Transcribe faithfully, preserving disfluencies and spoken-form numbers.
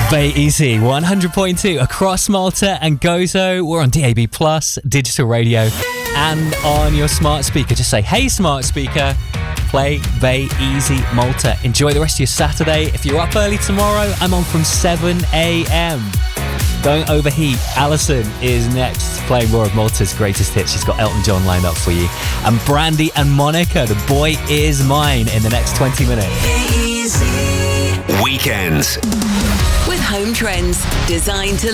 Bay Easy, one hundred point two across Malta and Gozo. We're on D A B Plus, digital radio, and on your smart speaker. Just say, hey smart speaker, play Bay Easy Malta. Enjoy the rest of your Saturday. If you're up early tomorrow, I'm on from seven a.m. Don't overheat. Alison is next, playing more of Malta's greatest hits. She's got Elton John lined up for you. And Brandy and Monica, The Boy Is Mine, in the next twenty minutes. Weekends with Home Trends, designed to